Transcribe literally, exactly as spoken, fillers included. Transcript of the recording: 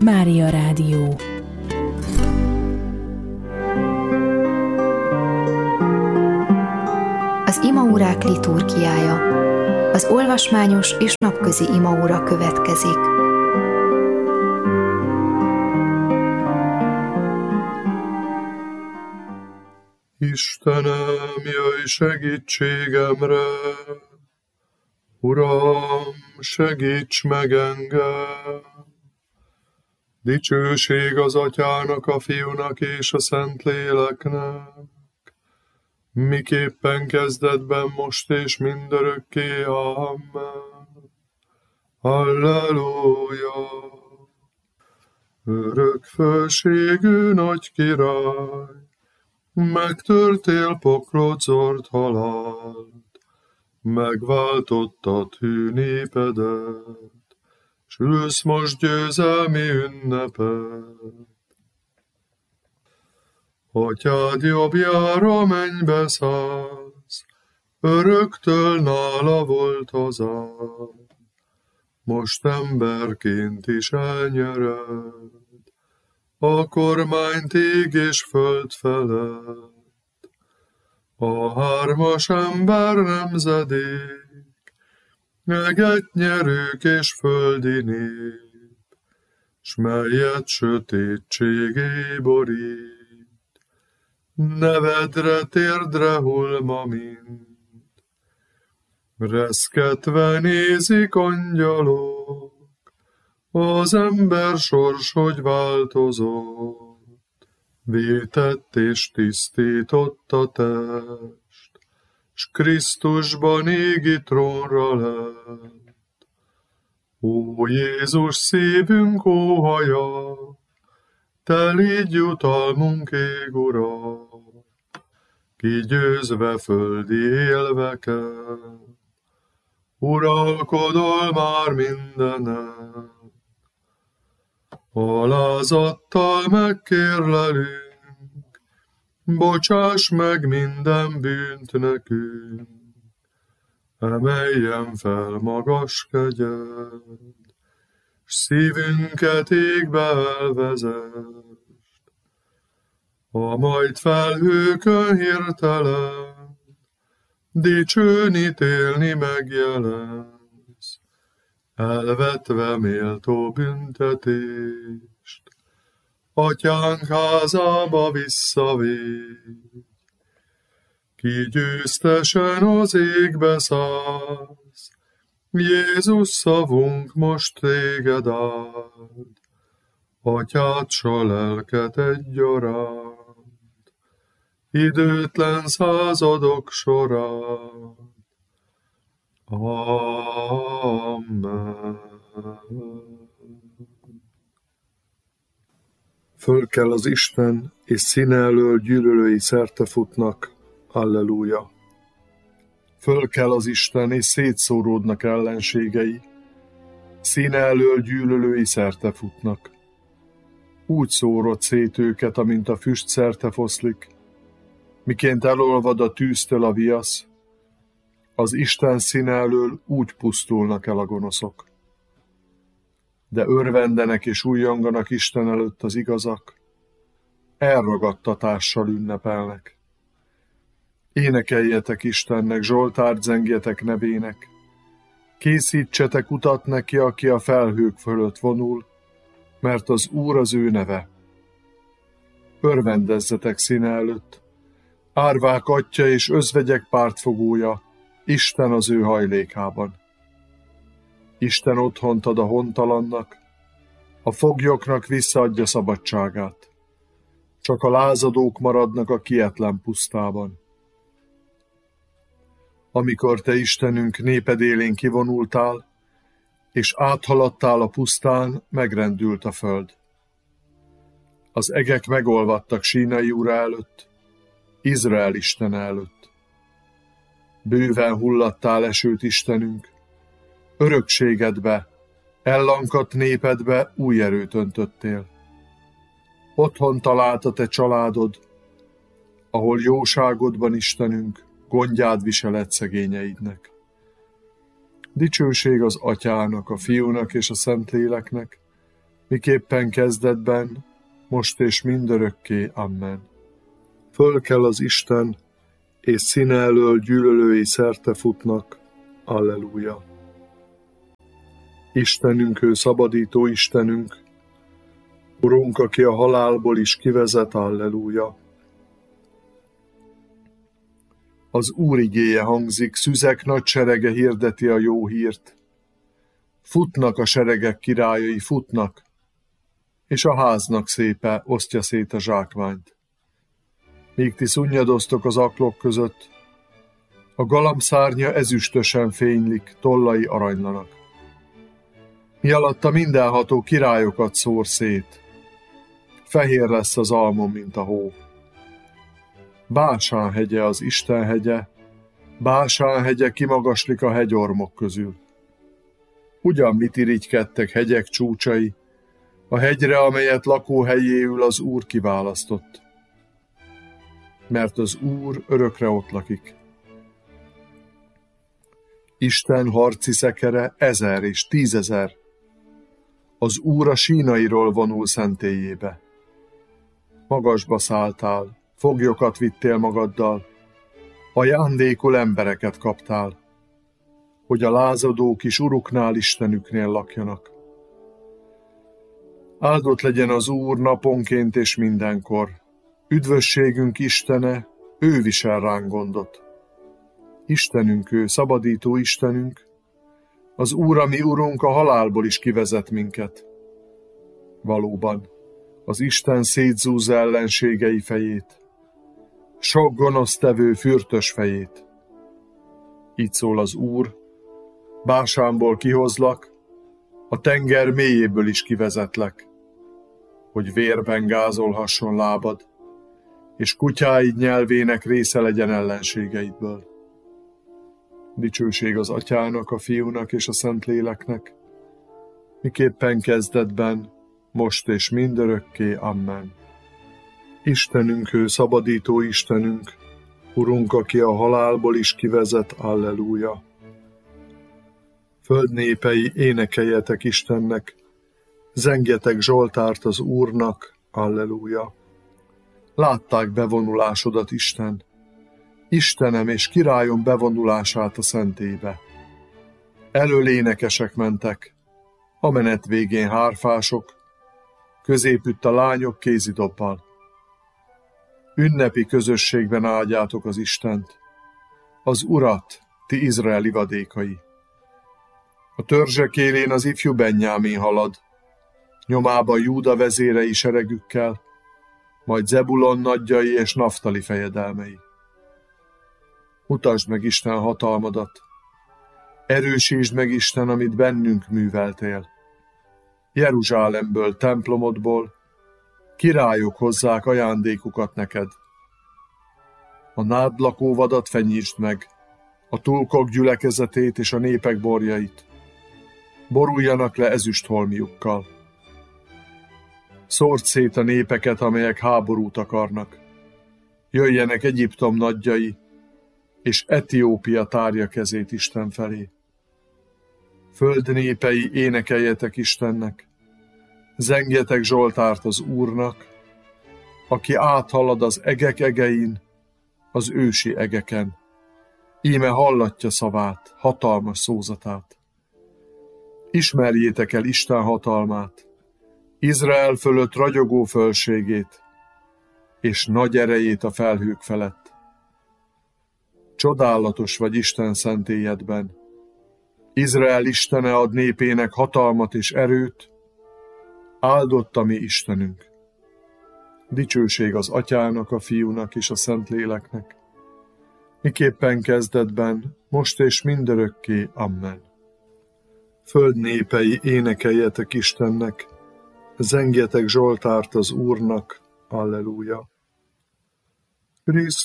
Mária Rádió. Az imaórák liturgiája. Az olvasmányos és napközi imaóra következik. Istenem, jöjj segítségemre! Uram, segíts meg engem! Dicsőség az Atyának, a Fiúnak és a Szentléleknek, miképpen kezdetben, most és mindörökké. Amen. Halleluja! Örök fölségű nagy király, megtörtél poklot, zord halált, megváltottad hű népedet, s ülsz most győzelmi ünnepet. Atyád jobbjára mennybe szállsz, öröktől nála volt az áll, most emberként is elnyered a kormányt ég és föld felett. A hármas ember nemzedék, eget nyerők és földi nép, s melyet sötétségé borít, nevedre térdre hull ma mind. Reszketve nézik angyalok, az ember sors, hogy változott, vétett és tisztított a test, s Krisztusban égi trónra lett. Ó Jézus, szívünk óhaja, te légy jutalmunk, ég Ura, kigyőzve földi élveket, uralkodol már mindenen. Alázattal megkérlelünk, bocsáss meg minden bűnt nekünk, emeljen fel magas kegyed, s szívünket égbe elvezest. A majd felhőkön hirtelen, dicsőn ítélni megjelensz, elvetve méltó büntetést, Atyánk házába visszavégy. Ki győztesen az égbe szállsz, Jézus szavunk most téged áld, Atyád s a lelket egyaránt, időtlen századok során. Amen. Fölkel az Isten, és színe elől gyűlölői szertefutnak. Halleluja. Fölkel az Isten, és szétszóródnak ellenségei. Színe elől gyűlölői szertefutnak. Úgy szórod szét őket, amint a füst szertefoszlik, miként elolvad a tűztől a viasz, az Isten színe elől úgy pusztulnak el a gonoszok. De örvendenek és újjonganak Isten előtt az igazak, elragadtatással ünnepelnek. Énekeljetek Istennek, zsoltárt zengjetek nevének, készítsetek utat neki, aki a felhők fölött vonul, mert az Úr az ő neve. Örvendezzetek színe előtt, árvák atyja és özvegyek pártfogója, Isten az ő hajlékában. Isten otthont ad a hontalannak, a foglyoknak visszaadja szabadságát. Csak a lázadók maradnak a kietlen pusztában. Amikor te, Istenünk, néped élén kivonultál, és áthaladtál a pusztán, megrendült a föld. Az egek megolvadtak Sínai Ura előtt, Izrael Istene előtt. Bőven hullattál esőt, Istenünk, örökségedbe, ellankadt népedbe új erőt öntöttél. Otthon talált a te családod, ahol jóságodban, Istenünk, gondját viseled szegényeidnek. Dicsőség az Atyának, a Fiúnak és a Szentléleknek, miképpen kezdetben, most és mindörökké. Amen. Fölkel az Isten, és színe elől gyűlölői szerte futnak. Alleluja. Istenünk, ő szabadító Istenünk, Urunk, aki a halálból is kivezet. Alleluja. Az Úr igéje hangzik, szüzek nagy serege hirdeti a jó hírt. Futnak a seregek királyai, futnak, és a háznak szépe osztja szét a zsákmányt. Míg ti szunnyadoztok az aklok között, a galambszárnya ezüstösen fénylik, tollai aranylanak. Mi alatta mindenható királyokat szór szét, fehér lesz az almom, mint a hó. Básán hegye az Isten hegye, Básán hegye kimagaslik a hegyormok közül. Ugyan mit irigykedtek hegyek csúcsai, a hegyre, amelyet lakóhelyéül az Úr kiválasztott. Mert az Úr örökre ott lakik. Isten harci szekere ezer és tízezer. Az Úr a sínairól vonul szentélyébe. Magasba szálltál, foglyokat vittél magaddal, ajándékul embereket kaptál, hogy a lázadók is uruknál, Istenüknél lakjanak. Áldott legyen az Úr naponként és mindenkor. Üdvösségünk Istene, ő visel ránk gondot. Istenünk ő, szabadító Istenünk, az Úr, a mi Urunk, a halálból is kivezet minket. Valóban, az Isten szétzúzza ellenségei fejét, sok gonosztevő fürtös fejét. Így szól az Úr, Básánból kihozlak, a tenger mélyéből is kivezetlek, hogy vérben gázolhasson lábad, és kutyáid nyelvének része legyen ellenségeidből. Dicsőség az Atyának, a Fiúnak és a Szentléleknek, miképpen kezdetben, most és mindörökké. Amen. Istenünk, ő szabadító Istenünk, Urunk, aki a halálból is kivezet. Alleluja. Föld népei, énekeljetek Istennek, zengjetek zsoltárt az Úrnak. Alleluja. Látták bevonulásodat, Isten, Istenem és királyom bevonulását a szentélybe. Elől énekesek mentek, a menet végén hárfások, középütt a lányok kézidobbal. Ünnepi közösségben áldjátok az Istent, az Urat, ti Izrael ivadékai. A törzsek élén az ifjú Benjámin halad, nyomában Júda vezérei seregükkel, majd Zebulon nagyjai és Naftali fejedelmei. Mutasd meg Isten hatalmadat, erősítsd meg Isten, amit bennünk műveltél. Jeruzsálemből, templomodból királyok hozzák ajándékukat neked. A nád lakóvadat fenyítsd meg, a tulkok gyülekezetét és a népek borjait. Boruljanak le ezüstholmiukkal. Szórd szét a népeket, amelyek háborút akarnak. Jöjjenek Egyiptom nagyjai, és Etiópia tárja kezét Isten felé. Föld népei, énekeljetek Istennek, zengjetek zsoltárt az Úrnak, aki áthalad az egek egein, az ősi egeken. Íme hallatja szavát, hatalmas szózatát. Ismerjétek el Isten hatalmát, Izrael fölött ragyogó fölségét, és nagy erejét a felhők felett. Csodálatos vagy Isten szentélyedben. Izrael Istene ad népének hatalmat és erőt, áldott a mi Istenünk. Dicsőség az Atyának, a Fiúnak és a Szentléleknek, miképpen kezdetben, most és mindörökké. Amen. Föld népei, énekeljetek Istennek, zengjetek zsoltárt az Úrnak. Alleluja. Krisztus